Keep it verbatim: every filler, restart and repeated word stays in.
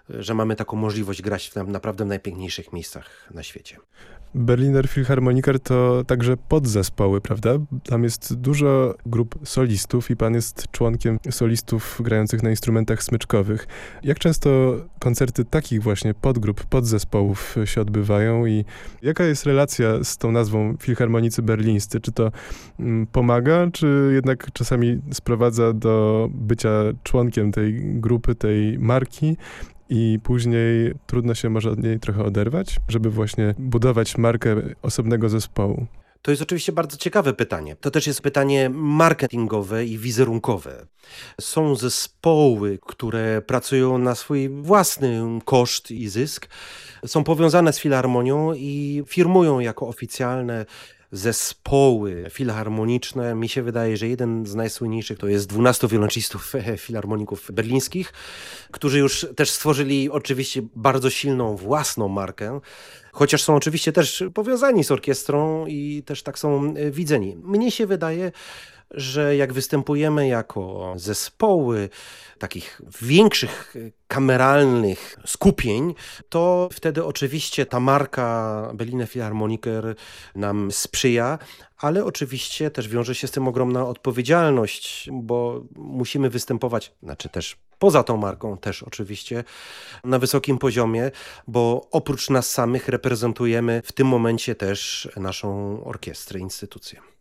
że mamy taką możliwość grać w naprawdę w najpiękniejszych miejscach na świecie. Berliner Philharmoniker to także podzespoły, prawda? Tam jest dużo grup solistów i pan jest członkiem solistów grających na instrumentach smyczkowych. Jak często koncerty takich właśnie podgrup, podzespołów się odbywają i jaka jest relacja z tą nazwą Filharmonicy Berlińscy? Czy to mm, pomaga, czy jednak czasami sprowadza do bycia członkiem tej grupy, tej marki? I później trudno się może od niej trochę oderwać, żeby właśnie budować markę osobnego zespołu? To jest oczywiście bardzo ciekawe pytanie. To też jest pytanie marketingowe i wizerunkowe. Są zespoły, które pracują na swój własny koszt i zysk, są powiązane z filharmonią i firmują jako oficjalne zespoły filharmoniczne. Mi się wydaje, że jeden z najsłynniejszych to jest dwunastu wiolonczelistów filharmoników berlińskich, którzy już też stworzyli oczywiście bardzo silną własną markę, chociaż są oczywiście też powiązani z orkiestrą i też tak są widzeni. Mnie się wydaje, że jak występujemy jako zespoły takich większych, kameralnych skupień, to wtedy oczywiście ta marka Berliner Philharmoniker nam sprzyja, ale oczywiście też wiąże się z tym ogromna odpowiedzialność, bo musimy występować, znaczy też poza tą marką też oczywiście, na wysokim poziomie, bo oprócz nas samych reprezentujemy w tym momencie też naszą orkiestrę, instytucję.